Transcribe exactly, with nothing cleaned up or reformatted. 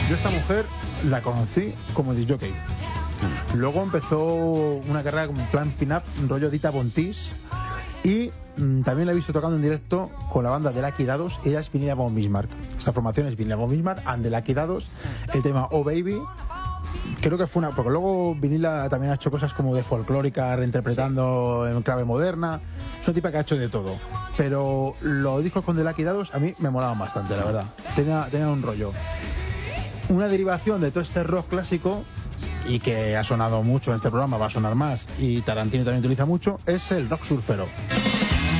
Yo esta mujer la conocí como disc jockey. Luego empezó una carrera como en plan pin-up, rollo Dita Von Teese. Y mmm, también la he visto tocando en directo con la banda de Lucky Dados. Ella es Vinila von Bismarck. Esta formación es Vinila von Bismarck and the Lucky Dados. El tema Oh Baby, creo que fue una... Porque luego Vinila también ha hecho cosas como de folclórica, reinterpretando en clave moderna. Es una tipa que ha hecho de todo. Pero los discos con The Lucky Dados a mí me molaban bastante, la verdad. Tenía, tenía un rollo. Una derivación de todo este rock clásico, y que ha sonado mucho en este programa, va a sonar más, y Tarantino también utiliza mucho, es el rock surfero.